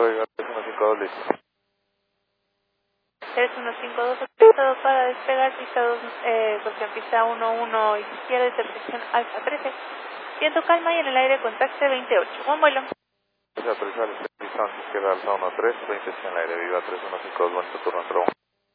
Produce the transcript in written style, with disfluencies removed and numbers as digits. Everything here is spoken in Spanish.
Viva 3152, listo. 3152, autorizado para despegar, pista 2, cuestión pista 11, izquierda, intersección alfa 13. Viento calma y en el aire contacte 28. Buen vuelo. Aterrizar, pista izquierda alfa 13, 20 en el aire, Viva 3152, buen turno,